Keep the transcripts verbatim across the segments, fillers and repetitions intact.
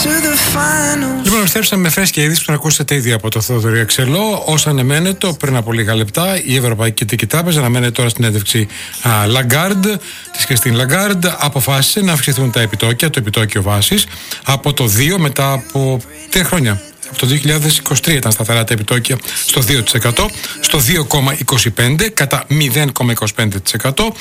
Λοιπόν, επιστρέψαμε με φρέσκια είδηση που θα ακούσετε ήδη από το Θοδωρή Εξελό. Ως ανεμένετο πριν από λίγα λεπτά, η Ευρωπαϊκή Κεντρική Τράπεζα, αναμένεται τώρα στην έντευξη Lagarde, της Κριστίν Lagarde, αποφάσισε να αυξηθούν τα επιτόκια, το επιτόκιο βάσης, από το δύο μετά από τρία χρόνια. Από το δύο χιλιάδες είκοσι τρία ήταν σταθερά τα επιτόκια στο δύο τοις εκατό, στο δύο κόμμα είκοσι πέντε τοις εκατό, κατά μηδέν κόμμα είκοσι πέντε τοις εκατό.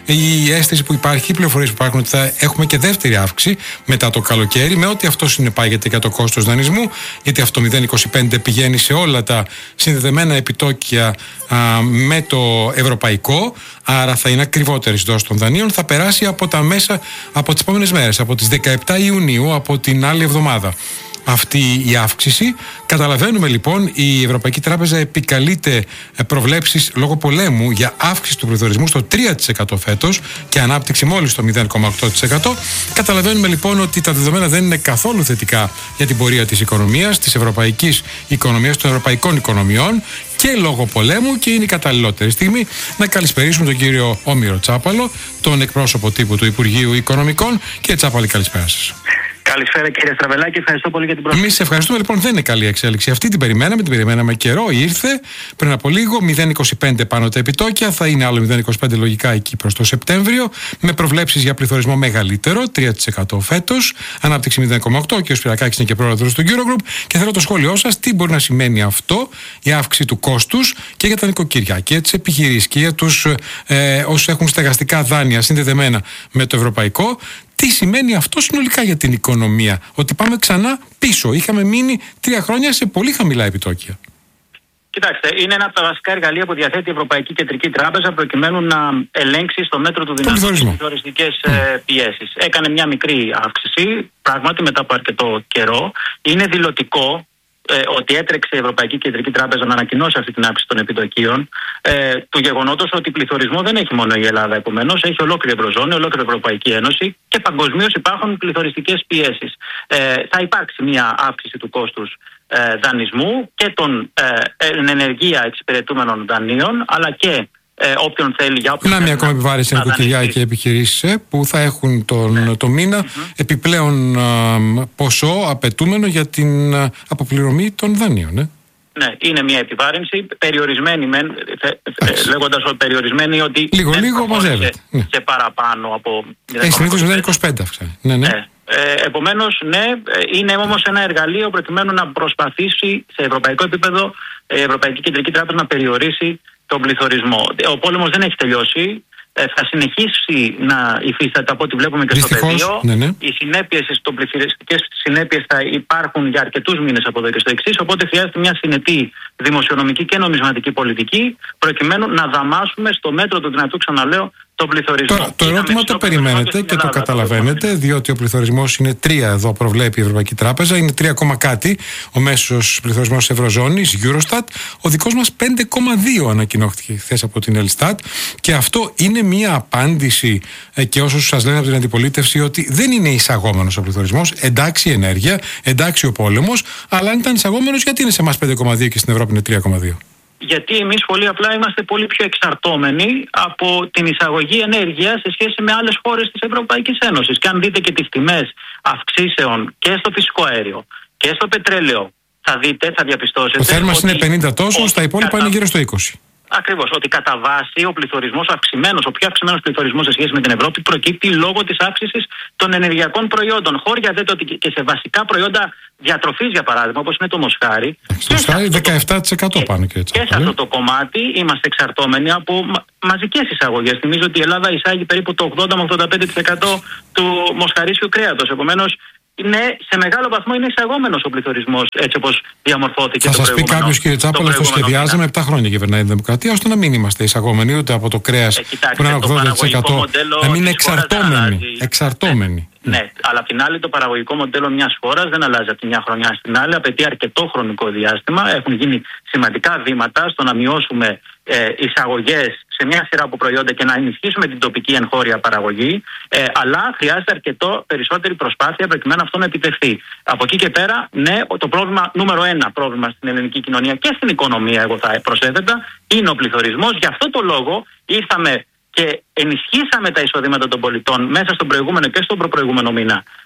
Η αίσθηση που υπάρχει, οι πληροφορίες που υπάρχουν, ότι θα έχουμε και δεύτερη αύξηση μετά το καλοκαίρι, με ό,τι αυτό συνεπάγεται για το κόστος δανεισμού, γιατί αυτό μηδέν κόμμα είκοσι πέντε πηγαίνει σε όλα τα συνδεδεμένα επιτόκια α, με το ευρωπαϊκό, άρα θα είναι ακριβότερη δόση των δανείων, θα περάσει από τα μέσα, από τις επόμενες μέρες, από τις δεκαεπτά Ιουνίου, από την άλλη εβδομάδα. Αυτή η αύξηση. Καταλαβαίνουμε λοιπόν, η Ευρωπαϊκή Τράπεζα επικαλείται προβλέψεις λόγω πολέμου για αύξηση του πληθωρισμού στο τρία τοις εκατό φέτος και ανάπτυξη μόλις στο μηδέν κόμμα οκτώ τοις εκατό. Καταλαβαίνουμε λοιπόν ότι τα δεδομένα δεν είναι καθόλου θετικά για την πορεία της οικονομίας, της ευρωπαϊκής οικονομίας, των ευρωπαϊκών οικονομιών, και λόγω πολέμου, και είναι η καταλληλότερη στιγμή να καλησπερίσουμε τον κύριο Όμηρο Τσάπαλο, τον εκπρόσωπο τύπου του Υπουργείου Οικονομικών. Κύριε Τσάπαλη, καλησπέρα σας. Καλησπέρα κύριε Στραβελάκη, ευχαριστώ πολύ για την πρόσκληση. Εμείς ευχαριστούμε. Λοιπόν, δεν είναι καλή εξέλιξη. Αυτή την περιμέναμε, την περιμέναμε καιρό. Ήρθε πριν από λίγο. μηδέν κόμμα είκοσι πέντε πάνω τα επιτόκια. Θα είναι άλλο μηδέν κόμμα είκοσι πέντε λογικά εκεί προς το Σεπτέμβριο. Με προβλέψεις για πληθωρισμό μεγαλύτερο, τρία τοις εκατό φέτος. Ανάπτυξη μηδέν κόμμα οκτώ. Ο κ. Σπυρακάκης είναι και πρόεδρος του Eurogroup. Και θέλω το σχόλιο σας, τι μπορεί να σημαίνει αυτό, η αύξηση του κόστους και για τα νοικοκυριά και για τις επιχειρήσεις και για τους ε, όσους έχουν στεγαστικά δάνεια συνδεδεμένα με το ευρωπαϊκό. Τι σημαίνει αυτό συνολικά για την οικονομία, ότι πάμε ξανά πίσω? Είχαμε μείνει τρία χρόνια σε πολύ χαμηλά επιτόκια. Κοιτάξτε, είναι ένα από τα βασικά εργαλεία που διαθέτει η Ευρωπαϊκή Κεντρική Τράπεζα προκειμένου να ελέγξει στο μέτρο του δυνατού τις πληθωριστικές mm. πιέσεις. Έκανε μια μικρή αύξηση, πράγματι μετά από αρκετό καιρό. Είναι δηλωτικό Ε, ότι έτρεξε η Ευρωπαϊκή Κεντρική Τράπεζα να ανακοινώσει αυτή την αύξηση των επιτοκίων, ε, του γεγονότος ότι πληθωρισμό δεν έχει μόνο η Ελλάδα, επομένως έχει ολόκληρη Ευρωζώνη, ολόκληρη Ευρωπαϊκή Ένωση και παγκοσμίως υπάρχουν πληθωριστικές πιέσεις. Ε, θα υπάρξει μια αύξηση του κόστους ε, δανεισμού και των ε, ενεργεία εξυπηρετούμενων δανείων, αλλά και Ε, όποιον θέλει, για όποιον να μια ακόμα επιβάρηση νοικοκυριά και επιχειρήσεις ε, που θα έχουν τον, ναι. το μήνα mm-hmm. επιπλέον α, ποσό απαιτούμενο για την α, αποπληρωμή των δανείων. Ε. Ναι, είναι μια επιβάρυνση περιορισμένη, μεν, λέγοντας ότι περιορισμένη ότι λίγο λίγο μαζεύεται. Ναι. Και παραπάνω από Ε, συνήθως μηδέν κόμμα είκοσι πέντε αυξάνει. Ναι, ναι. ναι. Ε, επομένως, ναι, είναι όμως ένα εργαλείο προκειμένου να προσπαθήσει σε ευρωπαϊκό επίπεδο η Ευρωπαϊκή Κεντρική Τράπεζα να περιορίσει τον πληθωρισμό. Ο πόλεμος δεν έχει τελειώσει. Ε, θα συνεχίσει να υφίσταται από ό,τι βλέπουμε και δυστυχώς, στο πεδίο. Ναι, ναι. Οι συνέπειες, οι πληθωριστικές συνέπειες θα υπάρχουν για αρκετούς μήνες από εδώ και στο εξής. Οπότε χρειάζεται μια συνετή δημοσιονομική και νομισματική πολιτική προκειμένου να δαμάσουμε στο μέτρο του δυνατού, ξαναλέω, τον πληθωρισμό. Τώρα, το ερώτημα το περιμένετε και, και το καταλαβαίνετε, το διότι ο πληθωρισμός είναι τρία, εδώ προβλέπει η Ευρωπαϊκή Τράπεζα, είναι τρία κόμμα κάτι ο μέσος πληθωρισμός της Ευρωζώνης, Eurostat. Ο δικός μας πέντε κόμμα δύο ανακοινώθηκε χθες από την Ελστάτ, και αυτό είναι μια απάντηση ε, και όσους σας λένε από την αντιπολίτευση ότι δεν είναι εισαγόμενος ο πληθωρισμός. Εντάξει η ενέργεια, εντάξει ο πόλεμος, αλλά αν ήταν εισαγόμενος, γιατί είναι σε εμάς πέντε κόμμα δύο και στην Ευρώπη είναι τρία κόμμα δύο? Γιατί εμείς πολύ απλά είμαστε πολύ πιο εξαρτώμενοι από την εισαγωγή ενέργειας σε σχέση με άλλες χώρες της Ευρωπαϊκής Ένωσης. Και αν δείτε και τις τιμές αυξήσεων και στο φυσικό αέριο και στο πετρέλαιο, θα δείτε, θα διαπιστώσετε. Ο θέρμας είναι πενήντα τόσο, στα υπόλοιπα κατα... είναι γύρω στο είκοσι. Ακριβώς, ότι κατά βάση ο πληθωρισμός αυξημένος, ο πιο αυξημένος πληθωρισμός σε σχέση με την Ευρώπη προκύπτει λόγω της αύξησης των ενεργειακών προϊόντων. Χώρια δείτε ότι και σε βασικά προϊόντα διατροφής, για παράδειγμα, όπως είναι το μοσχάρι. Στο μοσχάρι δεκαεπτά τοις εκατό και, πάνω και, και σε αυτό το κομμάτι είμαστε εξαρτώμενοι από μα, μαζικές εισαγωγές. Θυμίζω ότι η Ελλάδα εισάγει περίπου το ογδόντα με ογδόντα πέντε τοις εκατό του μοσχαρίσιου κρέατος. Επομένως, ναι, σε μεγάλο βαθμό είναι εισαγόμενος ο πληθωρισμός, έτσι όπως διαμορφώθηκε. Θα σας πει κάποιος, κύριε Τσάπαλο, το σχεδιάζαμε επτά χρόνια κυβερνάει η Δημοκρατία, ώστε να μην είμαστε εισαγόμενοι ούτε από το κρέας ε, που είναι ογδόντα τοις εκατό, να μην είναι εξαρτώμενοι. εξαρτώμενοι. Ναι, ναι, αλλά απ' την άλλη το παραγωγικό μοντέλο μιας χώρας δεν αλλάζει από τη μια χρονιά στην άλλη, απαιτεί αρκετό χρονικό διάστημα. Έχουν γίνει σημαντικά βήματα στο να μειώσουμε ε, εισαγωγές σε μια σειρά από προϊόντα και να ενισχύσουμε την τοπική εγχώρια παραγωγή, ε, αλλά χρειάζεται αρκετό περισσότερη προσπάθεια προκειμένου αυτό να επιτευχθεί. Από εκεί και πέρα, ναι, το πρόβλημα, νούμερο ένα πρόβλημα στην ελληνική κοινωνία και στην οικονομία, εγώ θα προσέθετα, είναι ο πληθωρισμός. Γι' αυτό το λόγο ήρθαμε και ενισχύσαμε τα εισοδήματα των πολιτών μέσα στον προηγούμενο και στον προπροηγούμενο μήνα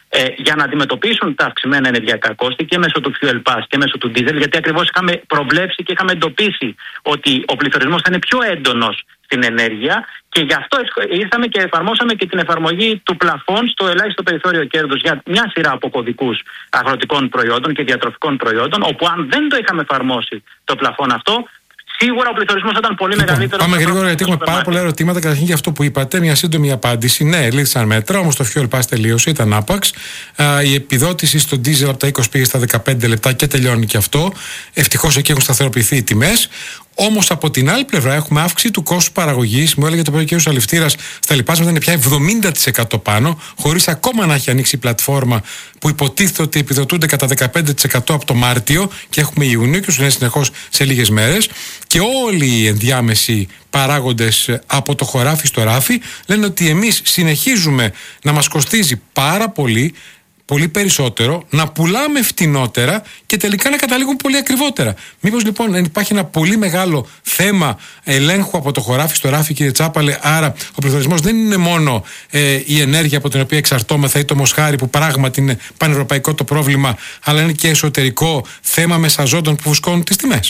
ε, για να αντιμετωπίσουν τα αυξημένα ενεργειακά κόστη και μέσω του fuel pass και μέσω του diesel, γιατί ακριβώς είχαμε προβλέψει και είχαμε εντοπίσει ότι ο πληθωρισμός θα είναι πιο έντονος στην ενέργεια, και γι' αυτό ήρθαμε και εφαρμόσαμε και την εφαρμογή του πλαφών στο ελάχιστο περιθώριο κέρδους για μια σειρά από κωδικούς αγροτικών προϊόντων και διατροφικών προϊόντων, όπου αν δεν το είχαμε εφαρμόσει το πλαφόν αυτό, σίγουρα ο πληθωρισμός θα ήταν πολύ λοιπόν, μεγαλύτερο. Πάμε γρήγορα, γιατί έχουμε πάρα πολλά ερωτήματα. Καταρχήν για αυτό που είπατε, μια σύντομη απάντηση. Ναι, λύθησαν μέτρα, όμως το fuel pass τελείωσε, ήταν άπαξ. Α, η επιδότηση στο diesel από τα είκοσι πήγε στα δεκαπέντε λεπτά και τελειώνει και αυτό. Ευτυχώς εκεί έχουν σταθεροποιηθεί οι τιμές. Όμως από την άλλη πλευρά έχουμε αύξηση του κόστου παραγωγής. Μου έλεγε το πρωί ο κ. Αληφτήρας, στα λοιπάσματα είναι πια εβδομήντα τοις εκατό πάνω, χωρίς ακόμα να έχει ανοίξει η πλατφόρμα που υποτίθεται ότι επιδοτούνται κατά δεκαπέντε τοις εκατό από το Μάρτιο και έχουμε Ιούνιο και σου λένε συνεχώς σε λίγες μέρες. Και όλοι οι ενδιάμεσοι παράγοντες από το χωράφι στο ράφι λένε ότι εμείς συνεχίζουμε να μας κοστίζει πάρα πολύ, πολύ περισσότερο, να πουλάμε φτηνότερα και τελικά να καταλήγουν πολύ ακριβότερα. Μήπως λοιπόν υπάρχει ένα πολύ μεγάλο θέμα ελέγχου από το χωράφι στο ράφι, κύριε Τσάπαλε? Άρα ο πληθωρισμός δεν είναι μόνο ε, η ενέργεια από την οποία εξαρτώμεθα ή το μοσχάρι που πράγματι είναι πανευρωπαϊκό το πρόβλημα, αλλά είναι και εσωτερικό θέμα μεσαζόντων που φουσκώνουν τις τιμές.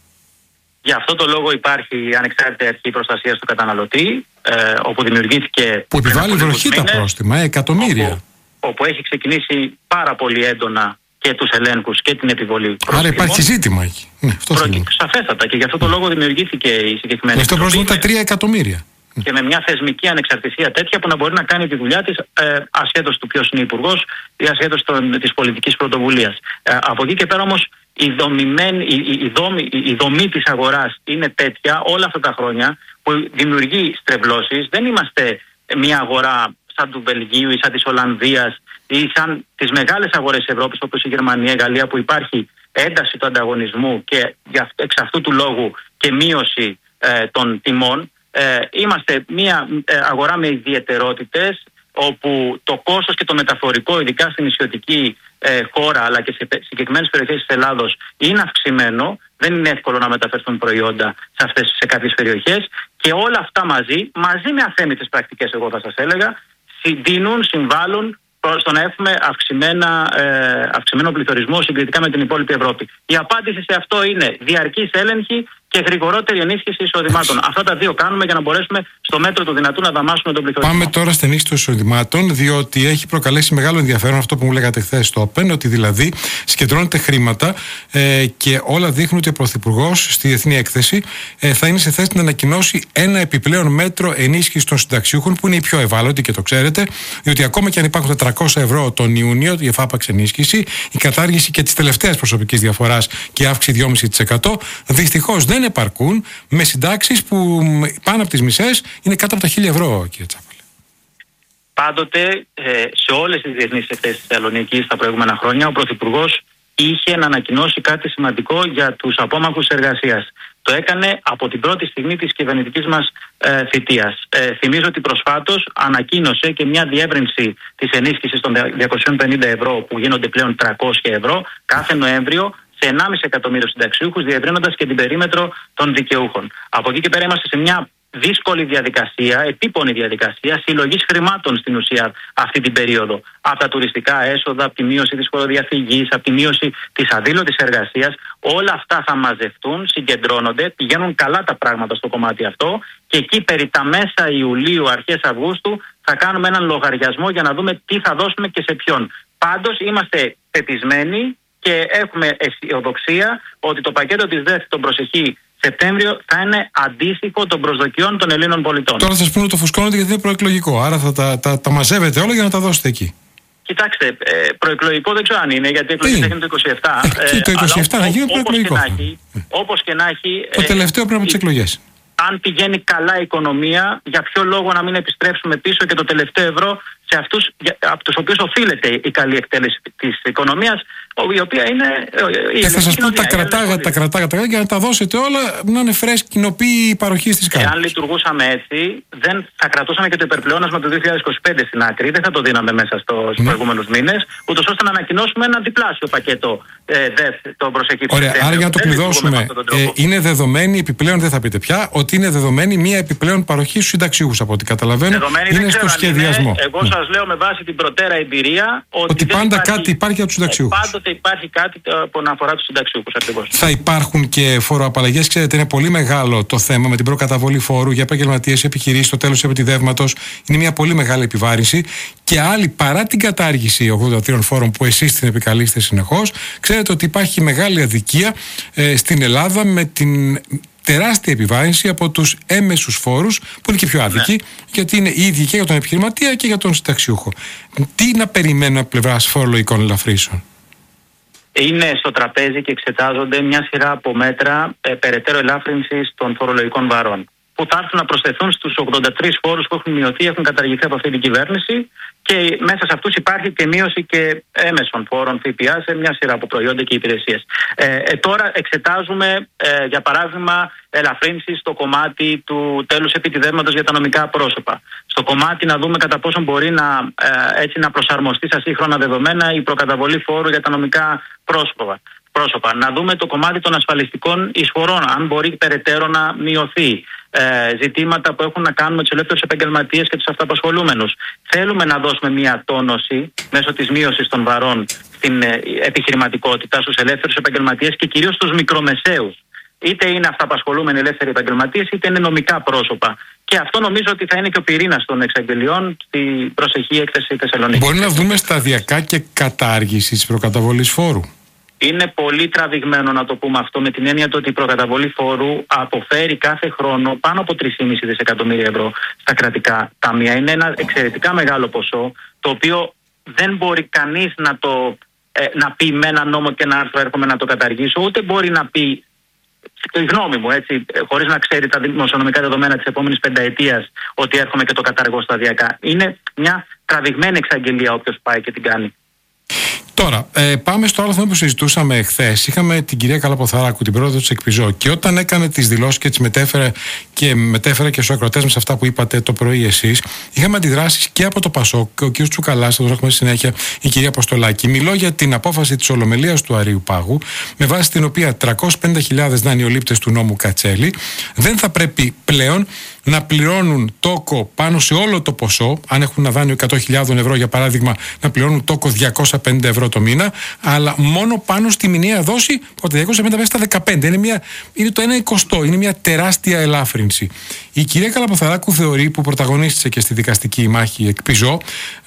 Γι' αυτό το λόγο υπάρχει η Ανεξάρτητη Αρχή Προστασίας του Καταναλωτή, ε, όπου δημιουργήθηκε. Που επιβάλλει βροχή τα πρόστιμα, ε, εκατομμύρια. Όπου, όπου έχει ξεκινήσει πάρα πολύ έντονα και τους ελέγχους και την επιβολή πρόστιμων. Άρα υπάρχει ζήτημα εκεί. Ναι, αυτό Προ... Σαφέστατα, και γι' αυτό το λόγο δημιουργήθηκε η συγκεκριμένη. Γι' αυτό πρόσθετα τα τρία εκατομμύρια. Και με μια θεσμική ανεξαρτησία τέτοια που να μπορεί να κάνει τη δουλειά της ε, ασχέτως του ποιος είναι υπουργός ή ασχέτως της πολιτικής πρωτοβουλίας. Ε, από εκεί και πέρα όμως η, δομημένη, η, η, η, δόμη, η, η δομή της αγοράς είναι τέτοια όλα αυτά τα χρόνια που δημιουργεί στρεβλώσεις. Δεν είμαστε μια αγορά σαν του Βελγίου ή σαν της Ολλανδίας ή σαν τις μεγάλες αγορές της Ευρώπης όπως η Γερμανία, η Γαλλία, που υπάρχει ένταση του ανταγωνισμού και εξ αυτού του λόγου και μείωση ε, των τιμών. Ε, είμαστε μια ε, αγορά με ιδιαιτερότητες, όπου το κόστος και το μεταφορικό, ειδικά στην νησιωτική ε, χώρα αλλά και σε συγκεκριμένες περιοχές της Ελλάδος, είναι αυξημένο. Δεν είναι εύκολο να μεταφερθούν προϊόντα σε, αυτές, σε κάποιες περιοχές, και όλα αυτά μαζί, μαζί με αθέμητες πρακτικές, εγώ θα σας έλεγα, συντείνουν, συμβάλλουν στο να έχουμε αυξημένα, ε, αυξημένο πληθωρισμό συγκριτικά με την υπόλοιπη Ευρώπη. Η απάντηση σε αυτό είναι διαρκής έλεγχη και γρηγορότερη ενίσχυση εισοδημάτων. Αυτά τα δύο κάνουμε για να μπορέσουμε στο μέτρο του δυνατού να δαμάσουμε τον πληθωρισμό. Πάμε τώρα στην ενίσχυση των εισοδημάτων, διότι έχει προκαλέσει μεγάλο ενδιαφέρον αυτό που μου λέγατε χθες στο Open, ότι δηλαδή συγκεντρώνεται χρήματα ε, και όλα δείχνουν ότι ο Πρωθυπουργός στη Διεθνή Έκθεση ε, θα είναι σε θέση να ανακοινώσει ένα επιπλέον μέτρο ενίσχυση των συνταξιούχων, που είναι η πιο ευάλωτη και το ξέρετε, διότι ακόμα και αν υπάρχουν τετρακόσια ευρώ τον Ιούνιο, η εφάπαξ ενίσχυση, η κατάργηση και τη τελευταία προσωπική διαφορά και αύξηση δυόμισι τοις εκατό δυστυχώς δεν επαρκούν, με συντάξεις που πάνω από τις μισές είναι κάτω από τα χίλια ευρώ, κύριε Τσάπαλε. Πάντοτε ε, σε όλες τις διεθνείς εκθέσεις της Θεσσαλονίκης τα προηγούμενα χρόνια ο Πρωθυπουργός είχε να ανακοινώσει κάτι σημαντικό για τους απόμαχους εργασίας. Το έκανε από την πρώτη στιγμή της κυβερνητικής μας ε, θητείας. Ε, θυμίζω ότι προσφάτως ανακοίνωσε και μια διεύρυνση της ενίσχυσης των διακόσια πενήντα ευρώ, που γίνονται πλέον τριακόσια ευρώ κάθε Νοέμβριο, σε ενάμιση εκατομμύριο συνταξιούχους, διευρύνοντας και την περίμετρο των δικαιούχων. Από εκεί και πέρα είμαστε σε μια δύσκολη διαδικασία, επίπονη διαδικασία συλλογής χρημάτων στην ουσία αυτή την περίοδο. Από τα τουριστικά έσοδα, από τη μείωση της φοροδιαφυγής, από τη μείωση της αδήλωτης εργασίας. Όλα αυτά θα μαζευτούν, συγκεντρώνονται, πηγαίνουν καλά τα πράγματα στο κομμάτι αυτό, και εκεί περί τα μέσα Ιουλίου, αρχές Αυγούστου θα κάνουμε έναν λογαριασμό για να δούμε τι θα δώσουμε και σε ποιον. Πάντως είμαστε πεπισμένοι και έχουμε αισιοδοξία ότι το πακέτο της ΔΕΘ τον προσεχή Σεπτέμβριο θα είναι αντίστοιχο των προσδοκιών των Ελλήνων πολιτών. Τώρα θα σας πούνε ότι το φουσκώνετε γιατί είναι προεκλογικό, άρα θα τα, τα, τα μαζεύετε όλα για να τα δώσετε εκεί. Κοιτάξτε, ε, προεκλογικό δεν ξέρω αν είναι, γιατί εκλογές έγινε το είκοσι επτά. Ε, το είκοσι επτά να γίνει προεκλογικό. Όπως και να έχει. Το τελευταίο πριν από τις εκλογές. Αν πηγαίνει καλά η οικονομία, για ποιο λόγο να μην επιστρέψουμε πίσω και το τελευταίο ευρώ σε αυτούς από τους οποίους οφείλεται η καλή εκτέλεση της οικονομίας, η οποία είναι η ε, θα σας πω, τα κρατάγατε, τα κρατάγατε για να τα δώσετε όλα, να είναι φρέσκοι, νοποί παροχή της κάρτας. Εάν λειτουργούσαμε έτσι, δεν θα κρατούσαμε και το υπερπλεόνασμα του δύο χιλιάδες είκοσι πέντε στην άκρη, δεν θα το δίναμε μέσα στο, στους ναι. προηγούμενους μήνες, ούτως ώστε να ανακοινώσουμε ένα διπλάσιο πακέτο ε, ΔΕΘ τον προσεχή. Ωραία, άρα για να το κλειδώσουμε, ε, είναι δεδομένη επιπλέον, δεν θα πείτε πια, ότι είναι δεδομένη μία επιπλέον παροχή στους συνταξιούχους από ό,τι καταλαβαίνω. Δεδομένη, είναι στο σχεδιασμό. Είναι, εγώ ναι. σας λέω με βάση την προτέρα εμπειρία ότι, ότι πάντα υπάρχει, κάτι υπάρχει για τους συνταξιούχους. Πάντοτε υπάρχει κάτι που να αφορά τους συνταξιούχους ακριβώς. Θα υπάρχουν και φοροαπαλλαγές. Ξέρετε, είναι πολύ μεγάλο το θέμα με την προκαταβολή φόρου για επαγγελματίες, επιχειρήσεις, το τέλος επιτιδεύματος. Είναι μια πολύ μεγάλη επιβάρυνση. Και άλλοι, παρά την κατάργηση ογδόντα τρία φόρων που εσείς την επικαλείστε συνεχώς, ξέρετε ότι υπάρχει μεγάλη αδικία ε, στην Ελλάδα με την τεράστια επιβάρυνση από τους έμμεσους φόρους, που είναι και πιο άδικοι, ναι. γιατί είναι οι ίδιοι και για τον επιχειρηματία και για τον συνταξιούχο. Τι να περιμένουμε από πλευράς φορολογικών ελαφρύσεων? Είναι στο τραπέζι και εξετάζονται μια σειρά από μέτρα ε, περαιτέρω ελάφρυνσης των φορολογικών βαρών, που θα έρθουν να προσθεθούν στους ογδόντα τρεις φόρους που έχουν μειωθεί, έχουν καταργηθεί από αυτή την κυβέρνηση, και μέσα σε αυτούς υπάρχει και μείωση και έμεσων φόρων ΦΠΑ σε μια σειρά από προϊόντα και υπηρεσίες. Ε, ε, τώρα εξετάζουμε, ε, για παράδειγμα, ελαφρύνσεις στο κομμάτι του τέλους επιτιδεύματος για τα νομικά πρόσωπα. Στο κομμάτι να δούμε κατά πόσο μπορεί να, ε, έτσι, να προσαρμοστεί στα σύγχρονα δεδομένα η προκαταβολή φόρου για τα νομικά πρόσωπα. πρόσωπα. Να δούμε το κομμάτι των ασφαλιστικών εισφορών, αν μπορεί περαιτέρω να μειωθεί. Ε, ζητήματα που έχουν να κάνουν με τους ελεύθερους επαγγελματίες και τους αυταπασχολούμενους. Θέλουμε να δώσουμε μια τόνωση μέσω της μείωσης των βαρών στην ε, επιχειρηματικότητα, στους ελεύθερους επαγγελματίες και κυρίως στους μικρομεσαίους. Είτε είναι αυταπασχολούμενοι ελεύθεροι επαγγελματίες, είτε είναι νομικά πρόσωπα. Και αυτό νομίζω ότι θα είναι και ο πυρήνας των εξαγγελιών στην προσεχή έκθεση Θεσσαλονίκη. Μπορεί να δούμε σταδιακά και κατάργηση της προκαταβολής φόρου? Είναι πολύ τραβηγμένο να το πούμε αυτό, με την έννοια ότι η προκαταβολή φόρου αποφέρει κάθε χρόνο πάνω από τρία κόμμα πέντε δισεκατομμύρια ευρώ στα κρατικά ταμεία. Είναι ένα εξαιρετικά μεγάλο ποσό, το οποίο δεν μπορεί κανείς να, το, ε, να πει με ένα νόμο και ένα άρθρο έρχομαι να το καταργήσω, ούτε μπορεί να πει, τη γνώμη μου, έτσι, χωρίς να ξέρει τα δημοσιονομικά δεδομένα της επόμενης πενταετίας, ότι έρχομαι και το καταργώ σταδιακά. Είναι μια τραβηγμένη εξαγγελία όποιος πάει και την κάνει. Τώρα, ε, πάμε στο άλλο θέμα που συζητούσαμε χθες. Είχαμε την κυρία Καλαποθαράκου, την πρόεδρο της ΕΚΠΙΖΟ, και όταν έκανε τις δηλώσεις και τις μετέφερε και, μετέφερε και στους ακροατές μας αυτά που είπατε το πρωί εσείς, είχαμε αντιδράσεις και από το ΠΑΣΟΚ, ο κ. Τσουκαλάς, θα τον έχουμε συνέχεια, η κυρία Αποστολάκη. Μιλώ για την απόφαση της Ολομελίας του Αρείου Πάγου, με βάση την οποία τριακόσιες πενήντα χιλιάδες δανειολήπτες του νόμου Κατσέλη δεν θα πρέπει πλέον να πληρώνουν τόκο πάνω σε όλο το ποσό. Αν έχουν ένα δάνειο εκατό χιλιάδες ευρώ, για παράδειγμα, να πληρώνουν τόκο διακόσια πενήντα ευρώ το μήνα, αλλά μόνο πάνω στη μηνιαία δόση από τα διακόσια πενήντα μέσα στα δεκαπέντε. Είναι, μια, είναι το ένα εικοστό, είναι μια τεράστια ελάφρυνση. Η κυρία Καλαποθαράκου θεωρεί, που πρωταγωνίστησε και στη δικαστική μάχη ΕΚΠΙΖΟ,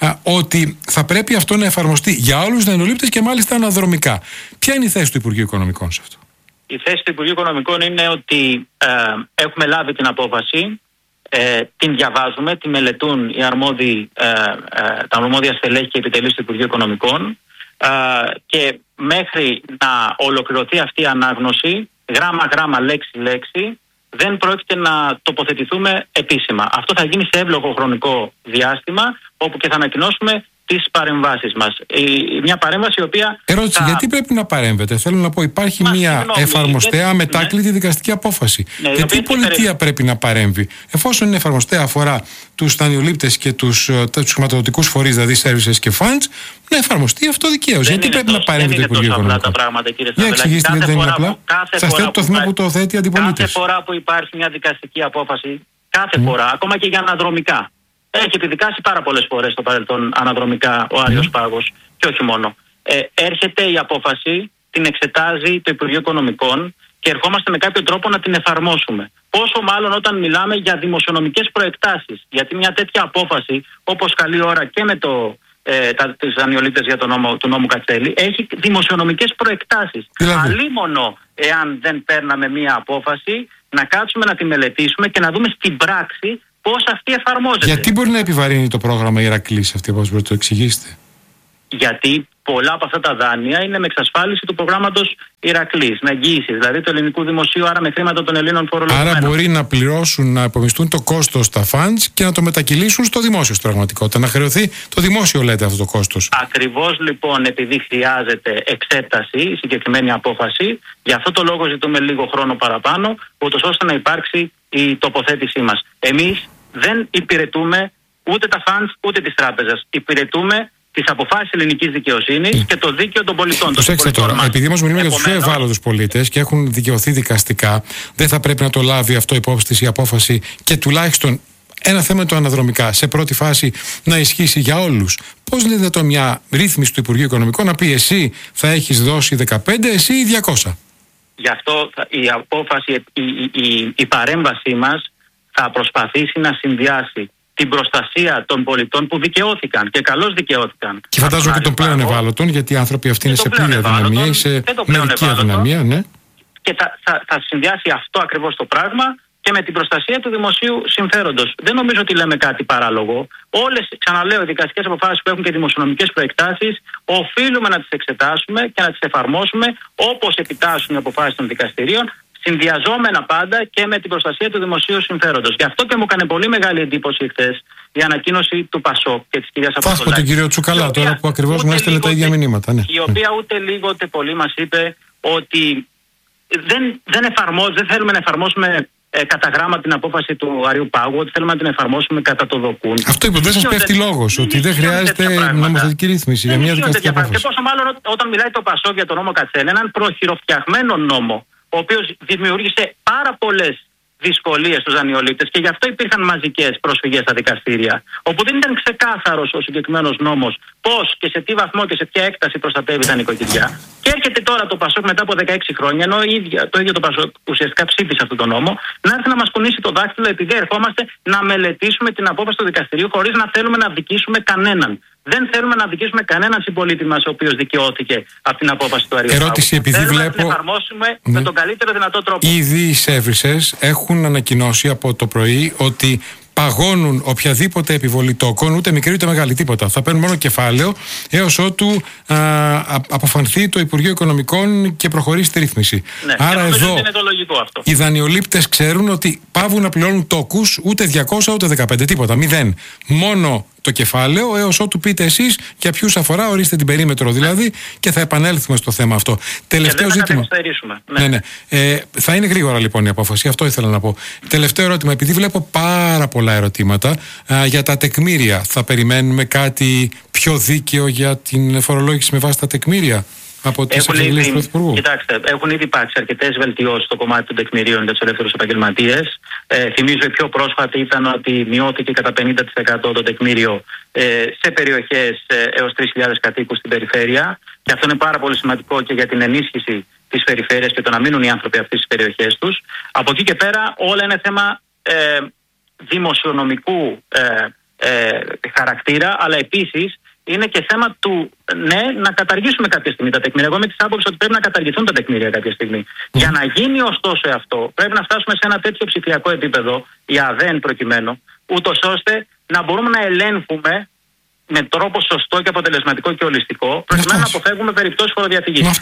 ότι θα πρέπει αυτό να εφαρμοστεί για όλους τους δανειολήπτες και μάλιστα αναδρομικά. Ποια είναι η θέση του Υπουργείου Οικονομικών σε αυτό? Η θέση του Υπουργείου Οικονομικών είναι ότι ε, έχουμε λάβει την απόφαση. Ε, την διαβάζουμε, τη μελετούν οι αρμόδιοι, ε, ε, τα αρμόδια στελέχη και επιτελείς του Υπουργείου Οικονομικών, ε, και μέχρι να ολοκληρωθεί αυτή η ανάγνωση, γράμμα-γράμμα, λέξη-λέξη, δεν πρόκειται να τοποθετηθούμε επίσημα. Αυτό θα γίνει σε εύλογο χρονικό διάστημα, όπου και θα ανακοινώσουμε τις παρεμβάσεις μας. Η, μια παρέμβαση η οποία... Ερώτηση, θα... γιατί πρέπει να παρέμβετε? Θέλω να πω, υπάρχει Μα, μια συγνώμη, εφαρμοστέα γιατί... μετάκλητη ναι. δικαστική απόφαση. Ναι, γιατί η πολιτεία περί... πρέπει να παρέμβει? Εφόσον είναι εφαρμοστέα, αφορά τους δανειολήπτες και τους, τους χρηματοδοτικούς φορείς, δηλαδή services και funds, να εφαρμοστεί αυτό δικαίως. Γιατί πρέπει τόσο, να παρέμβει το Υπουργείο Οικονομικών? Για εξηγήστε γιατί δεν είναι απλά. Σας θέτω το θέμα που το θέτει η αντιπολίτευση. Κάθε φορά που υπάρχει μια δικαστική απόφαση, κάθε φορά, ακόμα και για αναδρομικά. Έχει επιδικάσει πάρα πολλές φορές στο παρελθόν αναδρομικά ο Άρειος mm. Πάγος, και όχι μόνο. Ε, έρχεται η απόφαση, την εξετάζει το Υπουργείο Οικονομικών και ερχόμαστε με κάποιο τρόπο να την εφαρμόσουμε. Πόσο μάλλον όταν μιλάμε για δημοσιονομικές προεκτάσεις. Γιατί μια τέτοια απόφαση, όπως καλή ώρα και με το, ε, τα, τις δανειολήπτες για το νόμο, του νόμου Κατσέλη, έχει δημοσιονομικές προεκτάσεις. Δηλαδή. Αλίμονο, εάν δεν παίρναμε μια απόφαση, να κάτσουμε να τη μελετήσουμε και να δούμε στην πράξη πώς αυτή εφαρμόζεται. Γιατί μπορεί να επιβαρύνει το πρόγραμμα Ηρακλής αυτή, όπως μπορείτε να το εξηγήσετε? Γιατί πολλά από αυτά τα δάνεια είναι με εξασφάλιση του προγράμματος Ηρακλής, με εγγύηση δηλαδή του ελληνικού δημοσίου, άρα με χρήματα των Ελλήνων φορολογουμένων. Άρα μπορεί να πληρώσουν, να απομισθούν το κόστος στα funds και να το μετακυλήσουν στο δημόσιο στην πραγματικότητα. Να χρεωθεί το δημόσιο, λέτε, αυτό το κόστος. Ακριβώς λοιπόν, επειδή χρειάζεται εξέταση η συγκεκριμένη απόφαση, γι' αυτό το λόγο ζητούμε λίγο χρόνο παραπάνω, ούτως ώστε να υπάρξει η τοποθέτησή μας. Εμείς δεν υπηρετούμε ούτε τα funds ούτε τις τράπεζες. Υπηρετούμε τις αποφάσεις ελληνικής δικαιοσύνης mm. και το δίκαιο των πολιτών. Προσέξτε τώρα, μας. επειδή όμως μιλούμε για τους πιο ευάλωτους πολίτες και έχουν δικαιωθεί δικαστικά, δεν θα πρέπει να το λάβει αυτό υπόψη της η απόφαση και τουλάχιστον Ένα θέμα το αναδρομικά. Σε πρώτη φάση να ισχύσει για όλους. Πώς είναι δυνατόν μια ρύθμιση του Υπουργείου Οικονομικών να πει εσύ θα έχεις δώσει δεκαπέντε, εσύ διακόσια. Γι' αυτό η απόφαση, η, η, η, η παρέμβασή μας θα προσπαθήσει να συνδυάσει την προστασία των πολιτών που δικαιώθηκαν και καλώς δικαιώθηκαν. Και φαντάζομαι και των πλέον ευάλωτων, γιατί οι άνθρωποι αυτοί είναι σε πλήρη αδυναμία ή σε μερική αδυναμία, ναι. Και θα, θα, θα συνδυάσει αυτό ακριβώς το πράγμα και με την προστασία του δημοσίου συμφέροντος. Δεν νομίζω ότι λέμε κάτι παράλογο. Όλες, ξαναλέω, οι δικαστικές αποφάσεις που έχουν και δημοσιονομικές προεκτάσεις, οφείλουμε να τις εξετάσουμε και να τις εφαρμόσουμε όπως επιτάσσουν οι αποφάσεις των δικαστηρίων, συνδυαζόμενα πάντα και με την προστασία του δημοσίου συμφέροντος. Γι' αυτό και μου έκανε πολύ μεγάλη εντύπωση χθες η ανακοίνωση του Πασόκ και της κυρίας Αποστολάκη. Φάσπο τον κύριο Τσουκαλά τώρα που ακριβώς μου έστελνε τα ίδια μηνύματα. Ναι. Η οποία ούτε λίγο ούτε πολύ μας είπε ότι δεν, δεν, εφαρμόζ, δεν θέλουμε να εφαρμόσουμε ε, κατά γράμμα την απόφαση του Αριού Πάγου, ότι θέλουμε να την εφαρμόσουμε κατά το δοκούν. Αυτό είπε, δεν σας πέφτει λόγος, ότι δεν χρειάζεται νομοθετική ρύθμιση για μια δικαστική απόφαση. Και πόσο μάλλον όταν μιλάει το Πασόκ για τον νόμο Κατσέλη, έναν προχειροφτιαγμένο νόμο, ο οποίος δημιούργησε πάρα πολλές δυσκολίες στους δανειολήπτες και γι' αυτό υπήρχαν μαζικές προσφυγές στα δικαστήρια, όπου δεν ήταν ξεκάθαρος ο συγκεκριμένος νόμος πώς και σε τι βαθμό και σε ποια έκταση προστατεύει τα νοικοκυριά. Και έρχεται τώρα το Πασόκ μετά από δεκαέξι χρόνια, ενώ ίδια, το ίδιο το Πασόκ ουσιαστικά ψήφισε αυτόν τον νόμο, να έρθει να μας κουνήσει το δάχτυλο επειδή ερχόμαστε να μελετήσουμε την απόφαση του δικαστηρίου χωρίς να θέλουμε να δικήσουμε κανέναν. Δεν θέλουμε να δικήσουμε κανέναν συμπολίτη μας ο οποίος δικαιώθηκε από την απόφαση του Αριού Πάγου. Ερώτηση, επειδή θέλουμε βλέπω. Να την εφαρμόσουμε ναι. με τον καλύτερο δυνατό τρόπο. Ήδη οι Σέβρισες έχουν ανακοινώσει από το πρωί ότι παγώνουν οποιαδήποτε επιβολή τόκων, ούτε μικρή ούτε μεγάλη, τίποτα. Θα παίρνουν μόνο κεφάλαιο έως ότου α, αποφανθεί το Υπουργείο Οικονομικών και προχωρήσει τη ρύθμιση. Ναι, άρα εδώ είναι το λογικό αυτό. Οι δανειολήπτες ξέρουν ότι πάβουν να πληρώνουν τόκους ούτε διακόσια ούτε δεκαπέντε, τίποτα, μηδέν. Μόνο το κεφάλαιο έως ότου πείτε εσείς για ποιους αφορά, ορίστε την περίμετρο δηλαδή, και θα επανέλθουμε στο θέμα αυτό. Τελευταίο και ζήτημα. Ναι. Ναι, ναι. Ε, θα είναι γρήγορα λοιπόν η απόφαση, αυτό ήθελα να πω. Τελευταίο ερώτημα, επειδή βλέπω πάρα πολλά ερωτήματα α, για τα τεκμήρια. Θα περιμένουμε κάτι πιο δίκαιο για την φορολόγηση με βάση τα τεκμήρια από τις εξαγγελίες του Πρωθυπουργού? Κοιτάξτε, έχουν ήδη υπάρξει αρκετές βελτιώσεις στο κομμάτι των τεκμηρίων για τους ελεύθερους επαγγελματίες. Ε, θυμίζω η πιο πρόσφατη ήταν ότι μειώθηκε κατά πενήντα τοις εκατό το τεκμήριο ε, σε περιοχές ε, έως τρεις χιλιάδες κατοίκους στην περιφέρεια. Και αυτό είναι πάρα πολύ σημαντικό και για την ενίσχυση της περιφέρειας και το να μείνουν οι άνθρωποι αυτές στις περιοχές τους. Από εκεί και πέρα όλα είναι θέμα ε, δημοσιονομικού ε, ε, χαρακτήρα, αλλά επίσης είναι και θέμα του, ναι, να καταργήσουμε κάποια στιγμή τα τεκμήρια. Εγώ είμαι της άποψης ότι πρέπει να καταργηθούν τα τεκμήρια κάποια στιγμή. Mm. Για να γίνει ωστόσο αυτό, πρέπει να φτάσουμε σε ένα τέτοιο ψηφιακό επίπεδο, η ΑΔΕΝ προκειμένου, ούτως ώστε να μπορούμε να ελέγχουμε με τρόπο σωστό και αποτελεσματικό και ολιστικό, προκειμένου να αποφεύγουμε περιπτώσεις φοροδιαφυγής.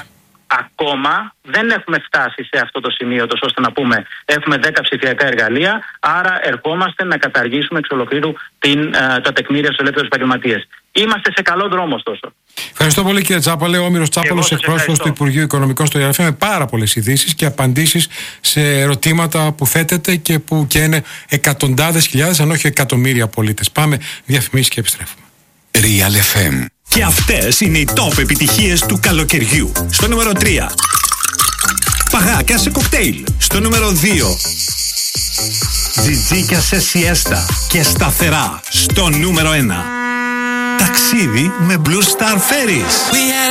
Ακόμα δεν έχουμε φτάσει σε αυτό το σημείο τόσο ώστε να πούμε έχουμε δέκα ψηφιακά εργαλεία, άρα ερχόμαστε να καταργήσουμε εξ ολοκλήρου την, α, τα τεκμήρια στους ελεύθερους επαγγελματίες. Είμαστε σε καλό δρόμο ωστόσο. Ευχαριστώ πολύ κύριε Τσάπαλε. Ο Όμηρος Τσάπαλος, εκπρόσωπος του Υπουργείου Οικονομικών στο Ιεραφείο, με πάρα πολλές ειδήσεις και απαντήσεις σε ερωτήματα που θέτεται και που και είναι εκατοντάδες χιλιάδες αν όχι εκατομμύρια πολίτες. Πάμε διαφημίσεις και επιστρέφουμε. Real εφ εμ. Και αυτές είναι οι top επιτυχίες του καλοκαιριού. Στο νούμερο τρία. Παγάκια σε κοκτέιλ. Στο νούμερο δύο. Τζιτζίκια σε σιέστα και σταθερά. Στο νούμερο ένα. Ταξίδι με Blue Star Ferries.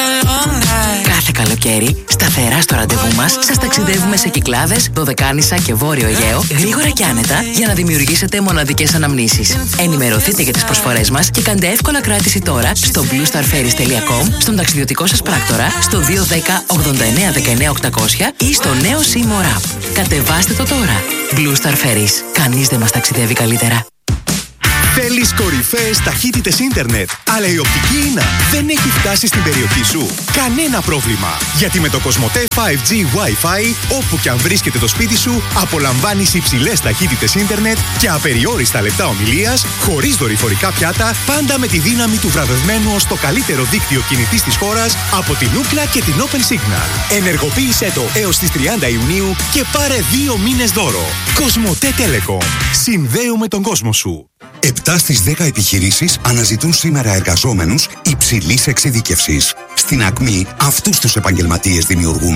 Κάθε καλοκαίρι, σταθερά στο ραντεβού μας, σας ταξιδεύουμε σε Κυκλάδες, Δωδεκάνησα και Βόρειο Αιγαίο, γρήγορα και άνετα, για να δημιουργήσετε μοναδικές αναμνήσεις. Ενημερωθείτε για τις προσφορές μας και κάντε εύκολα κράτηση τώρα στο blue star ferries τελεία com, στον ταξιδιωτικό σας πράκτορα, στο δύο ένα μηδέν ογδόντα εννέα δεκαεννέα οκτακόσια ή στο νέο Seymour App. Κατεβάστε το τώρα. Blue Star Ferries. Κανείς δεν μας ταξιδεύει καλύτερα. Θέλεις κορυφαίες ταχύτητες ίντερνετ, αλλά η οπτική ίνα δεν έχει φτάσει στην περιοχή σου? Κανένα πρόβλημα, γιατί με το Κοσμοτέ φάιβ τζι Wi-Fi, όπου και αν βρίσκεται το σπίτι σου, απολαμβάνεις υψηλές ταχύτητες ίντερνετ και απεριόριστα λεπτά ομιλίας, χωρίς δορυφορικά πιάτα, πάντα με τη δύναμη του βραβευμένου ως το καλύτερο δίκτυο κινητής της χώρας από την Ookla και την Open Signal. Ενεργοποίησέ το έως τις τριάντα Ιουνίου και πάρε δύο μήνες δώρο. Κοσμοτέ Telecom. Συνδέουμε τον κόσμο σου. επτά στις δέκα επιχειρήσεις αναζητούν σήμερα εργαζόμενους υψηλής εξειδίκευσης. Στην Ακμή αυτούς τους επαγγελματίες δημιουργούμε.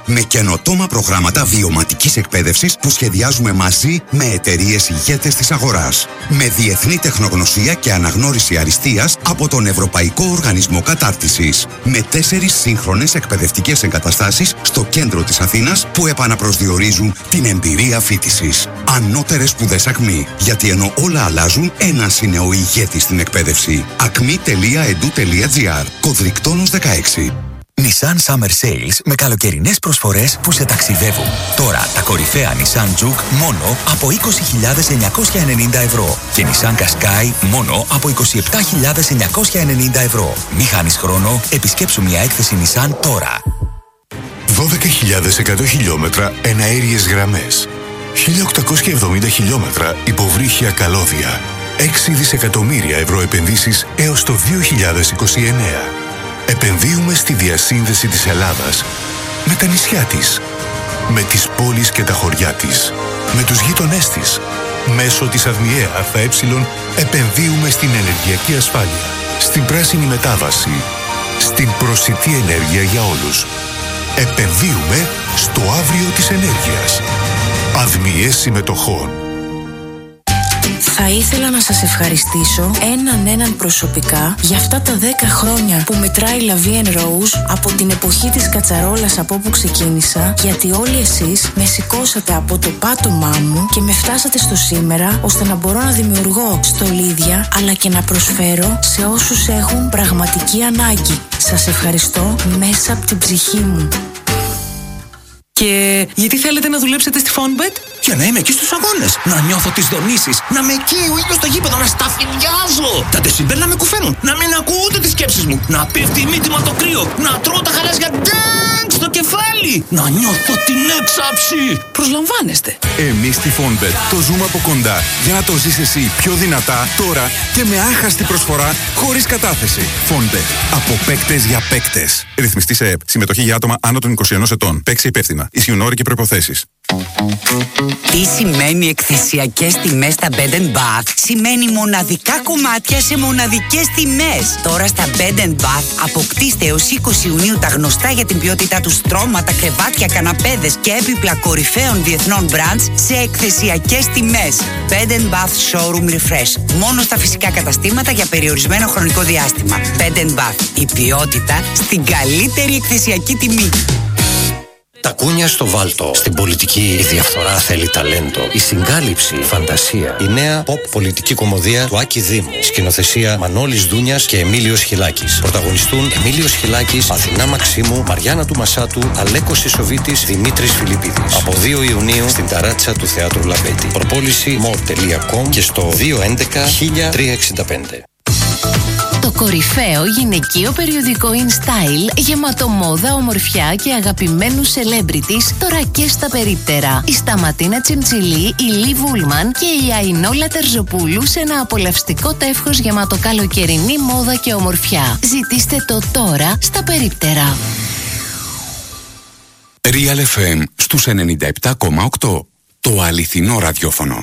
με καινοτόμα προγράμματα βιωματικής εκπαίδευσης που σχεδιάζουμε μαζί με εταιρείες ηγέτες της αγοράς. Με διεθνή τεχνογνωσία και αναγνώριση αριστείας από τον Ευρωπαϊκό Οργανισμό Κατάρτισης. Με τέσσερις σύγχρονες εκπαιδευτικές εγκαταστάσεις στο κέντρο της Αθήνας που επαναπροσδιορίζουν την εμπειρία φοιτησης. Ανώτερες σπουδές ΑΚΜΗ. Γιατί ενώ όλα αλλάζουν, ένας είναι ο ηγέτης στην εκπαίδευση. ακμη τελεία e d u τελεία g r. Κωδρικτόνος δεκαέξι. Nissan Summer Sales με καλοκαιρινές προσφορές που σε ταξιδεύουν. Τώρα τα κορυφαία Nissan Juke μόνο από είκοσι χιλιάδες εννιακόσια ενενήντα ευρώ και Nissan Qashqai μόνο από είκοσι επτά χιλιάδες εννιακόσια ενενήντα ευρώ. Μη χάνεις χρόνο, επισκέψου μια έκθεση Nissan τώρα. δώδεκα χιλιάδες εκατό χιλιόμετρα εναέριες γραμμές. χίλια οκτακόσια εβδομήντα χιλιόμετρα υποβρύχια καλώδια. έξι δισεκατομμύρια ευρώ επενδύσεις έως το δύο χιλιάδες είκοσι εννέα. Επενδύουμε στη διασύνδεση της Ελλάδας με τα νησιά της, με τις πόλεις και τα χωριά της, με τους γείτονές της. Μέσω της ΑΔΜΙΕ ΑΕ επενδύουμε στην ενεργειακή ασφάλεια, στην πράσινη μετάβαση, στην προσιτή ενέργεια για όλους. Επενδύουμε στο αύριο της ενέργειας. ΑΔΜΙΕ Συμμετοχών. Θα ήθελα να σας ευχαριστήσω έναν έναν προσωπικά για αυτά τα δέκα χρόνια που μετράει La Vie en Rose από την εποχή της κατσαρόλας από όπου ξεκίνησα, γιατί όλοι εσείς με σηκώσατε από το πάτωμά μου και με φτάσατε στο σήμερα ώστε να μπορώ να δημιουργώ στολίδια αλλά και να προσφέρω σε όσους έχουν πραγματική ανάγκη. Σας ευχαριστώ μέσα από την ψυχή μου. Και γιατί θέλετε να δουλέψετε στη Fonbet? Για να είμαι εκεί στους αγώνες, να νιώθω τις δονήσεις, να με καίει ο ήλιος στο γήπεδο, να σταφυλιάζω. Τα τεσιμπέλ να με κουφαίνουν, να μην ακούω ούτε τις σκέψεις μου, να πέφτει η μύτη μου από το κρύο, να τρώω τα χαλάζια ντάγκ στο κεφάλι, να νιώθω την έξαψη. Προσλαμβάνεστε. Εμείς στη Fonbet το ζούμε από κοντά για να το ζεις εσύ πιο δυνατά τώρα και με άχαστη προσφορά χωρίς κατάθεση. Fonbet. Από παίκτες για παίκτες. Ρυθμιστή σε ΕΠ. Συμμετοχή για άτομα άνω των είκοσι ενός ετών. Παίξει υπεύθυνα. Ισχύουν όροι και προϋποθέσεις. Τι σημαίνει εκθεσιακές τιμές στα Bed and Bath? Σημαίνει μοναδικά κομμάτια σε μοναδικές τιμές. Τώρα στα Bed and Bath αποκτήστε έως είκοσι Ιουνίου τα γνωστά για την ποιότητά του στρώματα, κρεβάτια, καναπέδες και έπιπλα κορυφαίων διεθνών brands σε εκθεσιακές τιμές. Bed and Bath Showroom Refresh. Μόνο στα φυσικά καταστήματα για περιορισμένο χρονικό διάστημα. Bed and Bath. Η ποιότητα στην καλύτερη εκθεσιακή τιμή. Τα κούνια στο βάλτο. Στην πολιτική η διαφθορά θέλει ταλέντο. Η συγκάλυψη, η φαντασία. Η νέα pop πολιτική κομμωδία του Άκη Δήμου. Σκηνοθεσία Μανώλης Δούνιας και Εμίλιος Χιλάκης. Πρωταγωνιστούν Εμίλιος Χιλάκης, Αθηνά Μαξίμου, Μαριάννα του Μασάτου, Αλέκος Ισοβίτης, Δημήτρης Φιλιππίδης. Από δύο Ιουνίου στην ταράτσα του Θεάτρου Λαμπέτη. Προπόληση more τελεία com και στο δύο έντεκα χίλια τριακόσια εξήντα πέντε. Το κορυφαίο γυναικείο περιοδικό InStyle, γεμάτο μόδα, ομορφιά και αγαπημένους celebrities, τώρα και στα περίπτερα. Η Σταματίνα Τσιμτσιλή, η Λι Βούλμαν και η Αϊνόλα Τερζοπούλου σε ένα απολαυστικό τεύχος γεμάτο καλοκαιρινή μόδα και ομορφιά. Ζητήστε το τώρα στα περίπτερα. Real εφ εμ στους ενενήντα επτά κόμμα οκτώ. Το αληθινό ραδιόφωνο.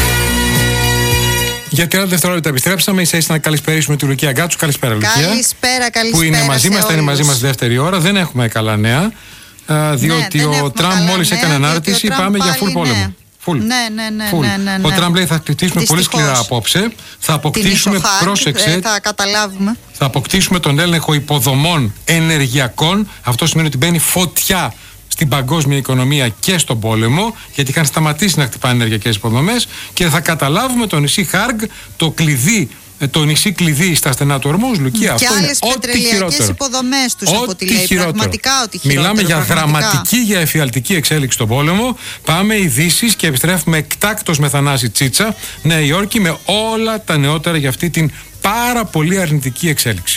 Για τριάντα δευτερόλεπτα επιστρέψαμε. Ίσα ίσα να καλησπερίσουμε τη Λουκία Γκάτσου. Καλησπέρα, Λουκία. Καλησπέρα, καλησπέρα. Που είναι μαζί μας, θα είναι μαζί μας δεύτερη ώρα. Δεν έχουμε καλά νέα. Διότι ναι, ο Τραμπ μόλις έκανε ανάρτηση, πάμε για full πόλεμο. Ναι. Full. Ναι, ναι, ναι, full. ναι, ναι, ναι. Ο Τραμπ λέει θα χτυπήσουμε πολύ σκληρά απόψε. Θα αποκτήσουμε, πρόσεξε, ε, θα καταλάβουμε. Θα αποκτήσουμε τον έλεγχο υποδομών ενεργειακών. Αυτό σημαίνει ότι μπαίνει φωτιά στην παγκόσμια οικονομία και στον πόλεμο, γιατί είχαν σταματήσει να χτυπάνε ενεργειακές υποδομές, και θα καταλάβουμε το νησί Χάργκ, το κλειδί, το νησί κλειδί στα στενά του Ορμούζ, Λουκία. Και αυτό άλλες είναι ό,τι χειρότερο. υποδομές τους, από ό,τι λέει. Πραγματικά ό,τι χειρότερο. Μιλάμε για πραγματικά. δραματική, για εφιαλτική εξέλιξη στον πόλεμο. Πάμε ειδήσεις και επιστρέφουμε εκτάκτως με Θανάση Τσίτσα, Νέα Υόρκη, με όλα τα νεότερα για αυτή την πάρα πολύ αρνητική εξέλιξη.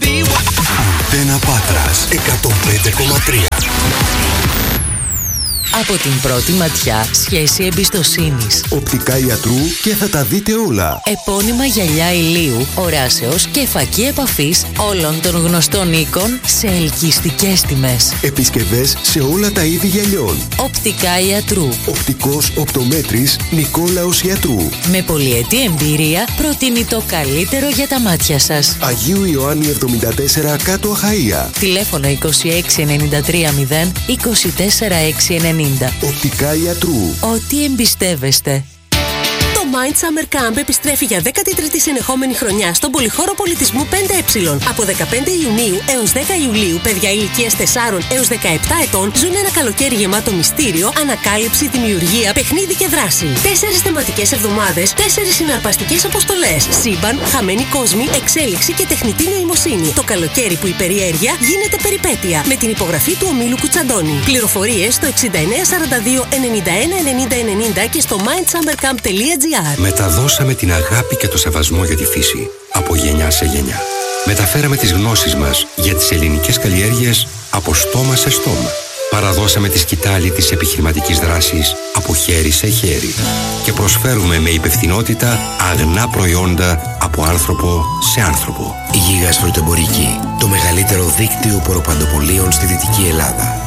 Αντένα Πάτρας εκατόν πέντε κόμμα τρία. Από την πρώτη ματιά, σχέση εμπιστοσύνης. Οπτικά Ιατρού και θα τα δείτε όλα. Επώνυμα γυαλιά ηλίου, οράσεως και φακή επαφής όλων των γνωστών οίκων σε ελκυστικές τιμές. Επισκευές σε όλα τα είδη γυαλιών. Οπτικά Ιατρού. Οπτικός οπτομέτρης Νικόλαος Ιατρού. Με πολυετή εμπειρία προτείνει το καλύτερο για τα μάτια σας. Αγίου Ιωάννη εβδομήντα τέσσερα κάτω Αχαΐα. Τηλέφωνο είκοσι έξι ενενήντα τρία μηδέν είκοσι τέσσερα έξι ενενήντα. Οπτικά Ιατρού. Ό,τι εμπιστεύεστε. Το Mind Summer Camp επιστρέφει για δέκατη τρίτη συνεχόμενη χρονιά στον Πολυχώρο Πολιτισμού πέντε ε. Από δεκαπέντε Ιουνίου έως δέκα Ιουλίου, παιδιά ηλικίας τεσσάρων έως δεκαεπτά ετών ζουν ένα καλοκαίρι γεμάτο μυστήριο, ανακάλυψη, δημιουργία, παιχνίδι και δράση. Τέσσερις θεματικές εβδομάδες, τέσσερις συναρπαστικές αποστολές. Σύμπαν, χαμένοι κόσμοι, εξέλιξη και τεχνητή νοημοσύνη. Το καλοκαίρι που η περιέργεια γίνεται περιπέτεια. Με την υπογραφή του ομίλου Κουτσαντώνη. Πληροφορίες στο εξήντα εννέα σαράντα δύο ενενήντα ένα ενενήντα ενενήντα και στο mind summer camp τελεία τζι άρ. Μεταδώσαμε την αγάπη και το σεβασμό για τη φύση από γενιά σε γενιά. Μεταφέραμε τις γνώσεις μας για τις ελληνικές καλλιέργειες από στόμα σε στόμα. Παραδώσαμε τη σκητάλη της επιχειρηματικής δράσης από χέρι σε χέρι. Και προσφέρουμε με υπευθυνότητα αγνά προϊόντα από άνθρωπο σε άνθρωπο. Η Γίγας Φρουτεμπορική, το μεγαλύτερο δίκτυο ποροπαντοπολίων στη Δυτική Ελλάδα.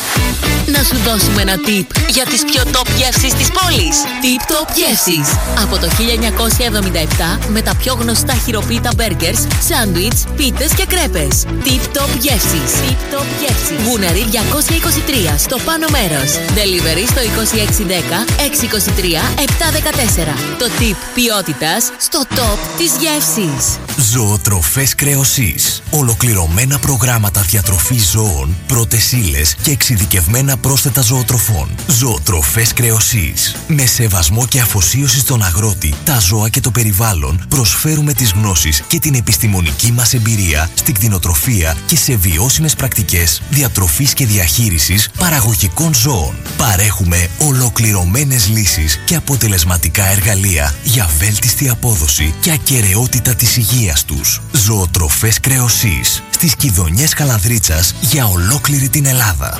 Να σου δώσουμε ένα tip για τις πιο top γεύσεις της πόλης. Tip Top Γεύσεις. Από το χίλια εννιακόσια εβδομήντα επτά με τα πιο γνωστά χειροποίητα μπέργκερς, σάντουιτς, πίτες και κρέπες. Tip Top Γεύσεις. Tip Top Γεύσεις. Γούναρη διακόσια είκοσι τρία στο πάνω μέρος. Delivery στο είκοσι έξι δέκα έξι είκοσι τρία επτά δεκατέσσερα. Το tip ποιότητας στο top της γεύσης. Ζωοτροφές Κρεοσής. Ολοκληρωμένα προγράμματα διατροφής ζώων, πρώτες ύλες και εξειδικευμένα πρόσθετα ζωοτροφών. Ζωοτροφές Κρεοσής. Με σεβασμό και αφοσίωση στον αγρότη, τα ζώα και το περιβάλλον, προσφέρουμε τις γνώσεις και την επιστημονική μας εμπειρία στην κτηνοτροφία και σε βιώσιμες πρακτικές διατροφής και διαχείρισης παραγωγικών ζώων. Παρέχουμε ολοκληρωμένες λύσεις και αποτελεσματικά εργαλεία για βέλτιστη απόδοση και ακεραιότητα της υγείας τους. Ζωοτροφές Κρεοσής. Στις Κιδωνιές Καλανδρίτσας για ολόκληρη την Ελλάδα.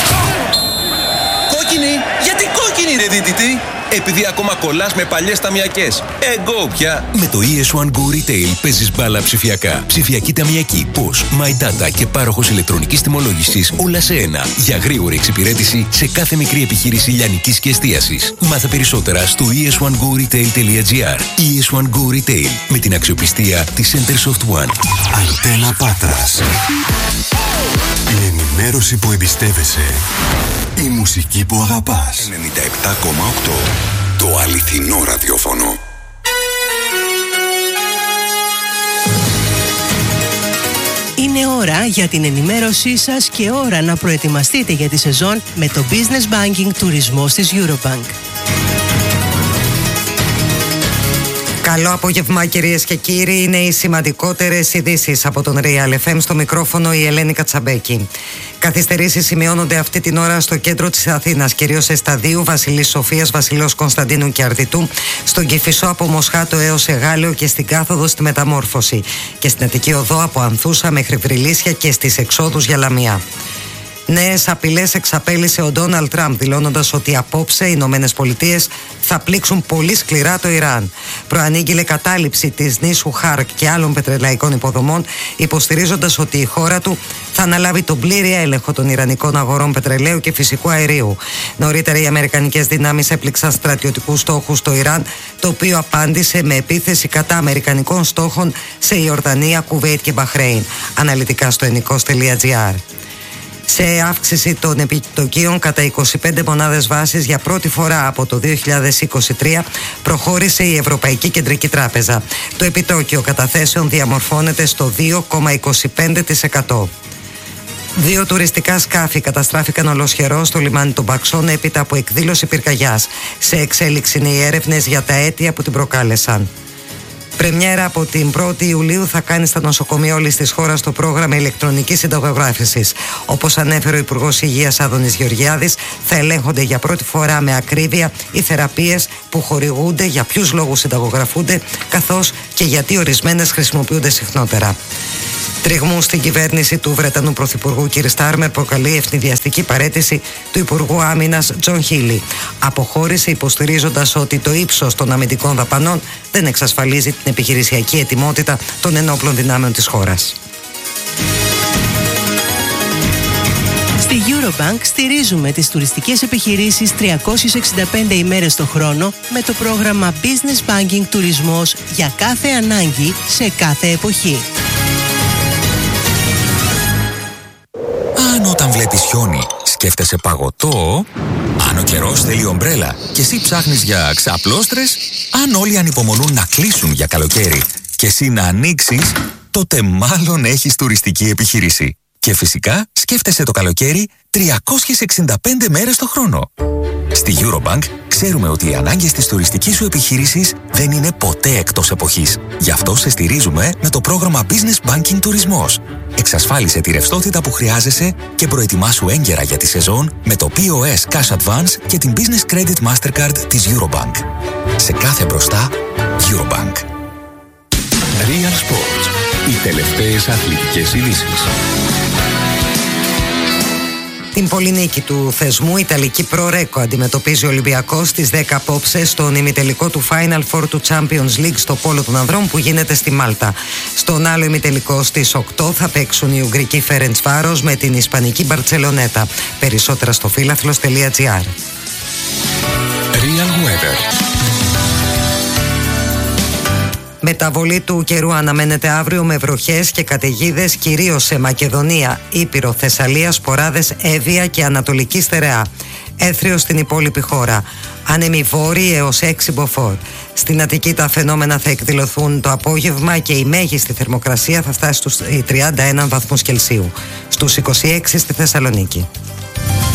Κόκκινη! Γιατί κόκκινη ρε δίτητη! Επειδή ακόμα κολλάς με παλιές ταμιακές. Εγώ πια! Με το ι ες one Go Retail παίζεις μπάλα ψηφιακά. Ψηφιακή ταμιακή, πώς, My Data και πάροχος ηλεκτρονικής τιμολόγησης όλα σε ένα. Για γρήγορη εξυπηρέτηση σε κάθε μικρή επιχείρηση λιανικής και εστίασης. Μάθε περισσότερα στο ι ες one go retail τελεία τζι άρ. ι ες one Go Retail με την αξιοπιστία της Centersoft One. Αντένα Πάτρας. Η ενημέρωση που εμπιστεύεσαι. Η μουσική που αγαπάς. ενενήντα επτά κόμμα οκτώ. Το αληθινό ραδιόφωνο. Είναι ώρα για την ενημέρωσή σας και ώρα να προετοιμαστείτε για τη σεζόν με το Business Banking τουρισμός της Eurobank. Καλό απόγευμα κυρίες και κύριοι, είναι οι σημαντικότερες ειδήσεις από τον Real εφ εμ, στο μικρόφωνο η Ελένη Κατσαμπέκη. Καθυστερήσεις σημειώνονται αυτή την ώρα στο κέντρο της Αθήνας, κυρίως σε σταδίου Βασιλής Σοφίας, Βασιλέως Κωνσταντίνου και Αρδιτού, στον Κηφισό από Μοσχάτο έως Εγάλεο και στην κάθοδο στη Μεταμόρφωση, και στην Αττική Οδό από Ανθούσα μέχρι Βρυλίσια και στις εξόδους για Λαμία. Νέες απειλές εξαπέλυσε ο Ντόναλντ Τραμπ, δηλώνοντας ότι απόψε οι Ηνωμένες Πολιτείες θα πλήξουν πολύ σκληρά το Ιράν. Προανήγγειλε κατάληψη της νήσου Χάρκ και άλλων πετρελαϊκών υποδομών, υποστηρίζοντας ότι η χώρα του θα αναλάβει τον πλήρη έλεγχο των ιρανικών αγορών πετρελαίου και φυσικού αερίου. Νωρίτερα οι αμερικανικές δυνάμεις έπληξαν στρατιωτικούς στόχους στο Ιράν, το οποίο απάντησε με επίθεση κατά αμερικανικών στόχων σε Ιορδανία, Κουβέιτ και Μπαχρέιν. Αναλυτικά στο ενικός τελεία τζι άρ. Σε αύξηση των επιτοκίων κατά είκοσι πέντε μονάδες βάσης για πρώτη φορά από το δύο χιλιάδες είκοσι τρία προχώρησε η Ευρωπαϊκή Κεντρική Τράπεζα. Το επιτόκιο καταθέσεων διαμορφώνεται στο δύο κόμμα είκοσι πέντε τοις εκατό. Δύο τουριστικά σκάφη καταστράφηκαν ολοσχερώς στο λιμάνι των Παξών έπειτα από εκδήλωση πυρκαγιάς. Σε εξέλιξη είναι οι έρευνες για τα αίτια που την προκάλεσαν. Πρεμιέρα από την πρώτη Ιουλίου θα κάνει στα νοσοκομεία όλης της χώρας το πρόγραμμα ηλεκτρονικής συνταγογράφησης. Όπως ανέφερε ο Υπουργός Υγείας Άδωνης Γεωργιάδης, θα ελέγχονται για πρώτη φορά με ακρίβεια οι θεραπείες που χορηγούνται, για ποιους λόγους συνταγογραφούνται, καθώς και γιατί ορισμένες χρησιμοποιούνται συχνότερα. Τριγμού στην κυβέρνηση του Βρετανού Πρωθυπουργού κ. Στάρμερ προκαλεί ευνηδιαστική παραίτηση του Υπουργού Άμυνας Τζον Χίλι. Αποχώρησε υποστηρίζοντας ότι το ύψος των αμυντικών δαπανών δεν εξασφαλίζει την επιχειρησιακή ετοιμότητα των ενόπλων δυνάμεων της χώρας. Στη Eurobank στηρίζουμε τις τουριστικές επιχειρήσεις τριακόσιες εξήντα πέντε ημέρες το χρόνο με το πρόγραμμα Business Banking Τουρισμός για κάθε ανάγκη σε κάθε εποχή. Αν όταν βλέπεις χιόνι σκέφτεσαι παγωτό, αν ο καιρός θέλει ομπρέλα και εσύ ψάχνεις για ξαπλώστρες, αν όλοι ανυπομονούν να κλείσουν για καλοκαίρι και εσύ να ανοίξεις, τότε μάλλον έχεις τουριστική επιχείρηση. Και φυσικά σκέφτεσαι το καλοκαίρι τριακόσιες εξήντα πέντε μέρες το χρόνο. Στη Eurobank ξέρουμε ότι οι ανάγκες της τουριστικής σου επιχείρησης δεν είναι ποτέ εκτός εποχής. Γι' αυτό σε στηρίζουμε με το πρόγραμμα Business Banking Τουρισμός. Εξασφάλισε τη ρευστότητα που χρειάζεσαι και προετοιμάσου έγκαιρα για τη σεζόν με το πι ο ες Cash Advance και την Business Credit Mastercard της Eurobank. Σε κάθε μπροστά, Eurobank. Real Sports. Οι τελευταίες αθλητικές ειδήσεις. Την πολυνίκη του θεσμού Ιταλική Προρέκο αντιμετωπίζει ο Ολυμπιακός στις δέκα απόψε στον ημιτελικό του Final Four του Champions League στο πόλο των ανδρών που γίνεται στη Μάλτα. Στον άλλο ημιτελικό στις οκτώ θα παίξουν η Ουγγρική Φερεντσβάρος με την Ισπανική Μπαρτσελονέτα. Περισσότερα στο φίλαθλος τελεία τζι άρ. Real Weather. Μεταβολή του καιρού αναμένεται αύριο με βροχές και καταιγίδες κυρίως σε Μακεδονία, Ήπειρο, Θεσσαλία, Σποράδες, Εύβοια και Ανατολική Στερεά. Έθριο στην υπόλοιπη χώρα. Άνεμοι βόρειοι έως έξι μποφόρ. Στην Αττική τα φαινόμενα θα εκδηλωθούν το απόγευμα και η μέγιστη θερμοκρασία θα φτάσει στους τριάντα ένα βαθμούς Κελσίου. Στους είκοσι έξι στη Θεσσαλονίκη.